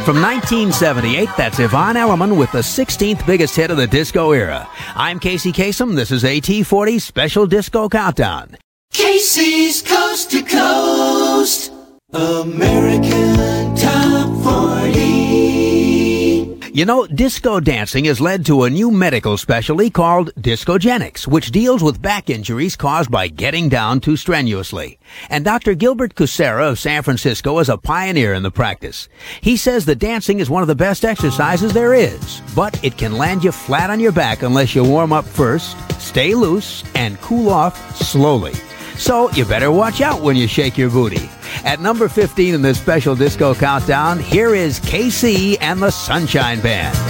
From 1978, that's Yvonne Elliman with the 16th biggest hit of the disco era. I'm Casey Kasem. This is AT40 Special Disco Countdown. Casey's Coast to Coast American Top 40. You know, disco dancing has led to a new medical specialty called discogenics, which deals with back injuries caused by getting down too strenuously. And Dr. Gilbert Kucera of San Francisco is a pioneer in the practice. He says that dancing is one of the best exercises there is, but it can land you flat on your back unless you warm up first, stay loose, and cool off slowly. So you better watch out when you shake your booty. At number 15 in this special disco countdown, here is KC and the Sunshine Band.